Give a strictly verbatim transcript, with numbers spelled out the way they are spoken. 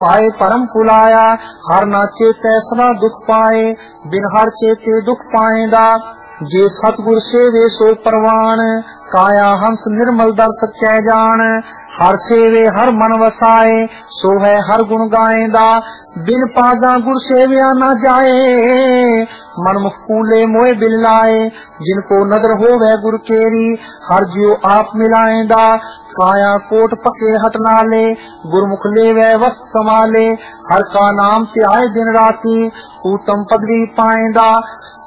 पाए परम पुलाया। हर ना चेते सदा दुख पाए, बिन हर चेते दुख पाएंदा। जे सतगुर सेवे सो परवान, काया हंस निर्मल दर सच्चे जान। हर सेवे हर मन वसाए, सो है हर गुण गाएंदा। बिन पाजा गुर सेविया ना जाए, मन मुख कूले मोए बिल लाए। जिनको नदर हो वह गुर केरी, हर जियो आप मिलाएंदा। काया कोट पके हट नाले, गुरमुख ले वह वस्त संभाले। हर का नाम त्याय दिन राती, उत्तम पदवी पाएंदा।